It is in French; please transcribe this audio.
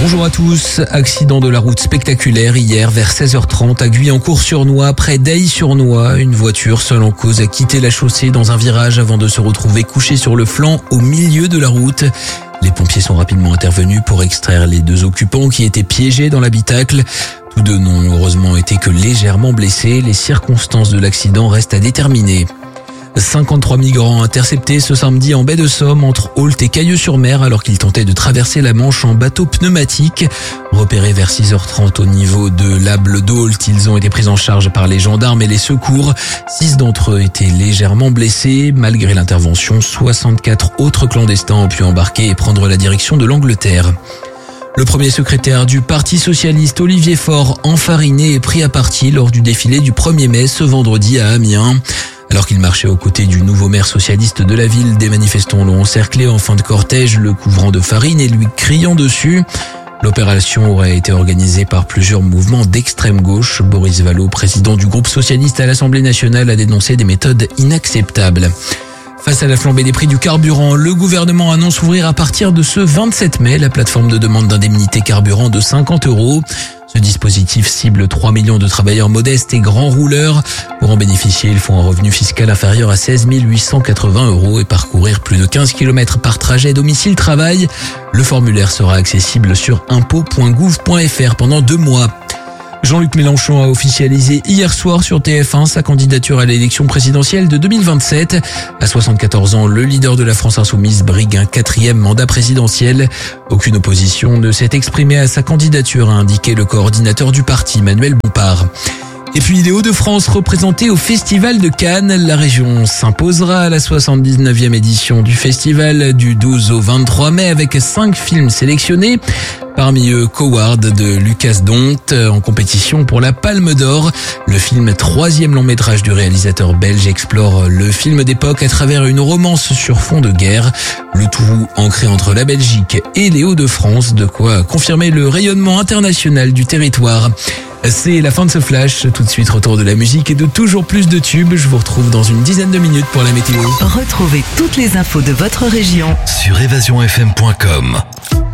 Bonjour à tous. Accident de la route spectaculaire hier vers 16h30 à Guyancourt-sur-Noix, près d'Ailly-sur-Noix. Une voiture seule en cause a quitté la chaussée dans un virage avant de se retrouver couchée sur le flanc au milieu de la route. Les pompiers sont rapidement intervenus pour extraire les deux occupants qui étaient piégés dans l'habitacle. Tous deux n'ont heureusement été que légèrement blessés. Les circonstances de l'accident restent à déterminer. 53 migrants interceptés ce samedi en baie de Somme entre Ault et Cailleux-sur-Mer alors qu'ils tentaient de traverser la Manche en bateau pneumatique. Repérés vers 6h30 au niveau de l'Able d'Ault, ils ont été pris en charge par les gendarmes et les secours. 6 d'entre eux étaient légèrement blessés. Malgré l'intervention, 64 autres clandestins ont pu embarquer et prendre la direction de l'Angleterre. Le premier secrétaire du Parti socialiste, Olivier Faure, enfariné et pris à partie lors du défilé du 1er mai ce vendredi à Amiens. Alors qu'il marchait aux côtés du nouveau maire socialiste de la ville, des manifestants l'ont encerclé en fin de cortège, le couvrant de farine et lui criant dessus. L'opération aurait été organisée par plusieurs mouvements d'extrême gauche. Boris Vallaud, président du groupe socialiste à l'Assemblée nationale, a dénoncé des méthodes inacceptables. Face à la flambée des prix du carburant, le gouvernement annonce ouvrir à partir de ce 27 mai la plateforme de demande d'indemnité carburant de 50 €. Ce dispositif cible 3 millions de travailleurs modestes et grands rouleurs. Pour en bénéficier, il faut un revenu fiscal inférieur à 16 880 € et parcourir plus de 15 km par trajet domicile-travail. Le formulaire sera accessible sur impôts.gouv.fr pendant 2 mois. Jean-Luc Mélenchon a officialisé hier soir sur TF1 sa candidature à l'élection présidentielle de 2027. À 74 ans, le leader de la France insoumise brigue un 4e mandat présidentiel. Aucune opposition ne s'est exprimée à sa candidature, a indiqué le coordinateur du parti, Manuel Bompard. Et puis les Hauts-de-France représentés au Festival de Cannes. La région s'imposera à la 79e édition du festival du 12 au 23 mai avec 5 films sélectionnés. Parmi eux, Coward de Lucas Dont en compétition pour la Palme d'Or. Le film 3e long métrage du réalisateur belge explore le film d'époque à travers une romance sur fond de guerre. Le tout ancré entre la Belgique et les Hauts-de-France, de quoi confirmer le rayonnement international du territoire. C'est la fin de ce flash. Tout de suite, retour de la musique et de toujours plus de tubes. Je vous retrouve dans une dizaine de minutes pour la météo. Retrouvez toutes les infos de votre région sur evasionfm.com.